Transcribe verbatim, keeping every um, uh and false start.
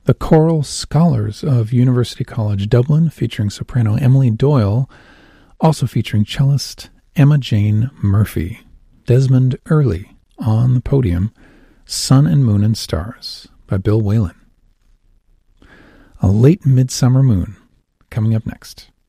The Choral Scholars of University College Dublin, featuring soprano Emily Doyle, also featuring cellist Emma Jane Murphy. Desmond Early on the podium, Sun and Moon and Stars by Bill Whalen. A Late Midsummer Moon, coming up next.